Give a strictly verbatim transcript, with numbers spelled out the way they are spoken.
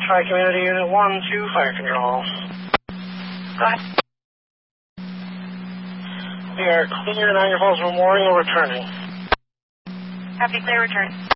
Tri-Community Unit one to Fire Control. Go ahead. We are clear, Niagara Falls Memorial returning. Copy, clear return.